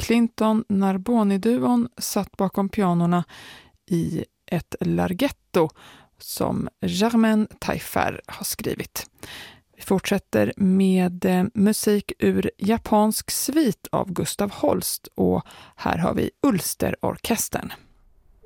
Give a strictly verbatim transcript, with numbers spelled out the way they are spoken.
Clinton Narboni-duon satt bakom pianorna i ett larghetto som Germaine Taillefer har skrivit. Vi fortsätter med eh, musik ur japansk svit av Gustav Holst och här har vi Ulsterorkestern.